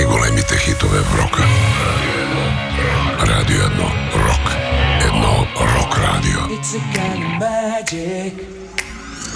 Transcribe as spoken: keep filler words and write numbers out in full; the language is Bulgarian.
най-големите хитове в рока. Радио едно рок. Едно рок радио. It's a kind of magic.